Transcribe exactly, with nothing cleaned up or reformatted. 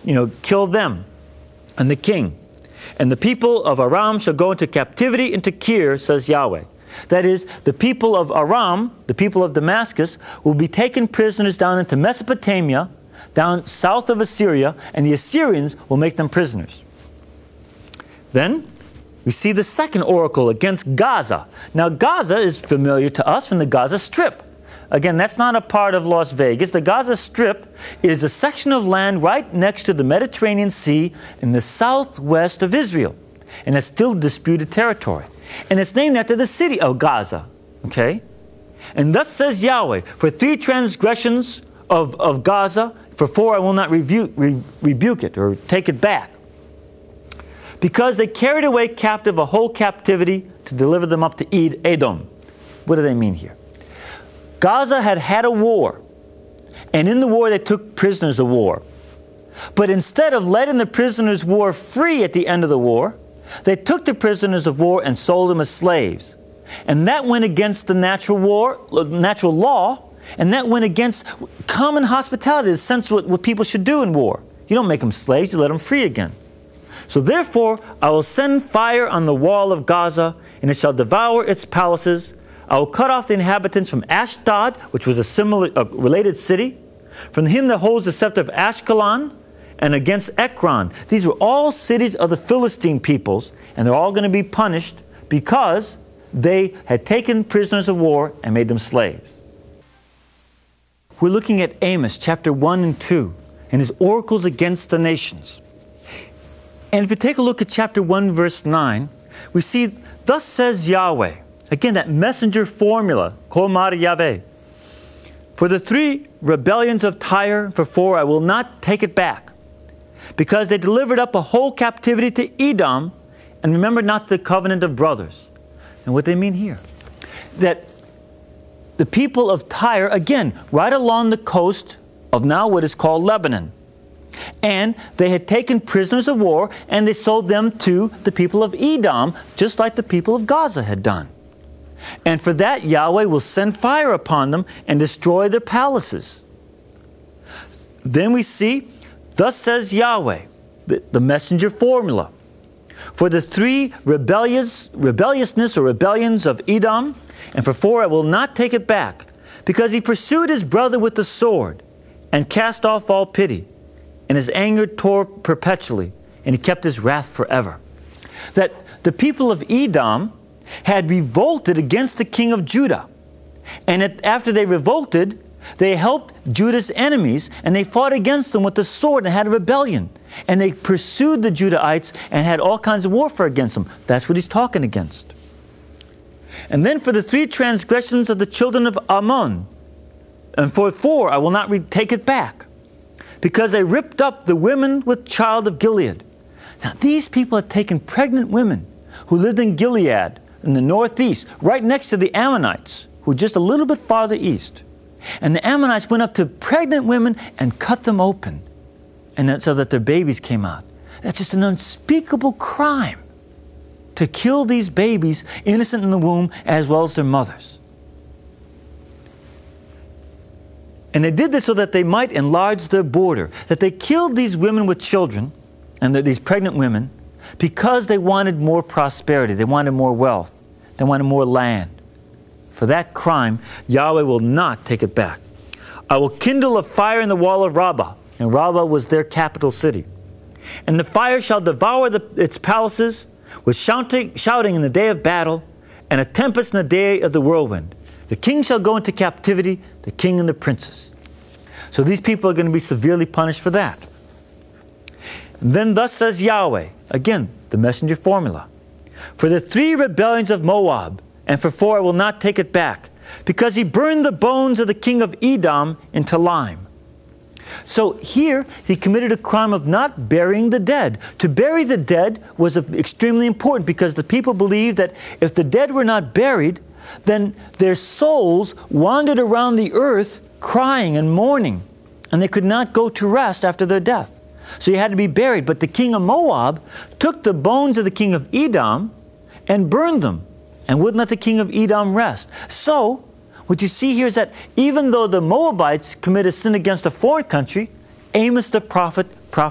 you know, kill them and the king. And the people of Aram shall go into captivity into Kir, says Yahweh. That is, the people of Aram, the people of Damascus, will be taken prisoners down into Mesopotamia, down south of Assyria, and the Assyrians will make them prisoners. Then we see the second oracle against Gaza. Now Gaza is familiar to us from the Gaza Strip. Again, that's not a part of Las Vegas. The Gaza Strip is a section of land right next to the Mediterranean Sea in the southwest of Israel. And it's still disputed territory. And it's named after the city of Gaza. Okay? And thus says Yahweh, for three transgressions of, of Gaza, for four I will not rebuke, re, rebuke it or take it back. Because they carried away captive a whole captivity to deliver them up to Ed, Edom. What do they mean here? Gaza had had a war, and in the war they took prisoners of war. But instead of letting the prisoners of war free at the end of the war, they took the prisoners of war and sold them as slaves. And that went against the natural war, natural law, and that went against common hospitality, the sense of what, what people should do in war. You don't make them slaves, you let them free again. So therefore, I will send fire on the wall of Gaza, and it shall devour its palaces. I will cut off the inhabitants from Ashdod, which was a similar, a related city, from him that holds the scepter of Ashkelon, and against Ekron. These were all cities of the Philistine peoples, and they're all going to be punished because they had taken prisoners of war and made them slaves. We're looking at Amos chapter one and two, and his oracles against the nations. And if you take a look at chapter one, verse nine, we see, thus says Yahweh. Again, that messenger formula, Kol Mar Yahweh. For the three rebellions of Tyre, for four, I will not take it back, because they delivered up a whole captivity to Edom, and remembered not the covenant of brothers. And what they mean here, that the people of Tyre, again, right along the coast of now what is called Lebanon, and they had taken prisoners of war, and they sold them to the people of Edom, just like the people of Gaza had done. And for that, Yahweh will send fire upon them and destroy their palaces. Then we see, thus says Yahweh, the, the messenger formula. For the three rebellious, rebelliousness or rebellions of Edom, and for four I will not take it back, because he pursued his brother with the sword, and cast off all pity, and his anger tore perpetually, and he kept his wrath forever. That the people of Edom had revolted against the king of Judah. And it, after they revolted, they helped Judah's enemies, and they fought against them with the sword and had a rebellion. And they pursued the Judahites and had all kinds of warfare against them. That's what he's talking against. And then for the three transgressions of the children of Ammon, and for four I will not re- take it back, because they ripped up the women with child of Gilead. Now these people had taken pregnant women who lived in Gilead, in the northeast, right next to the Ammonites, who were just a little bit farther east. And the Ammonites went up to pregnant women and cut them open, and that, so that their babies came out. That's just an unspeakable crime, to kill these babies innocent in the womb as well as their mothers. And they did this so that they might enlarge their border, that they killed these women with children, and these pregnant women, because they wanted more prosperity, they wanted more wealth, they wanted more land. For that crime, Yahweh will not take it back. I will kindle a fire in the wall of Rabbah, and Rabbah was their capital city. And the fire shall devour the, its palaces with shouting, shouting in the day of battle, and a tempest in the day of the whirlwind. The king shall go into captivity, the king and the princes. So these people are going to be severely punished for that. And then thus says Yahweh, again, the messenger formula. For the three rebellions of Moab, and for four I will not take it back, because he burned the bones of the king of Edom into lime. So here he committed a crime of not burying the dead. To bury the dead was extremely important, because the people believed that if the dead were not buried, then their souls wandered around the earth crying and mourning, and they could not go to rest after their death. So he had to be buried. But the king of Moab took the bones of the king of Edom and burned them, and wouldn't let the king of Edom rest. So what you see here is that even though the Moabites committed sin against a foreign country, Amos the prophet